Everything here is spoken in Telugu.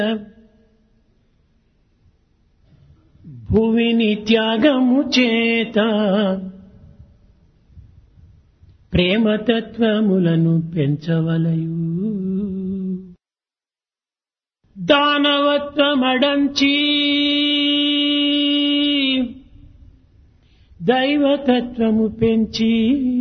భువిని త్యాగము చేత ప్రేమతత్వములను పెంచవలయు. దానవత్వమడంచి దైవతత్వము పెంచి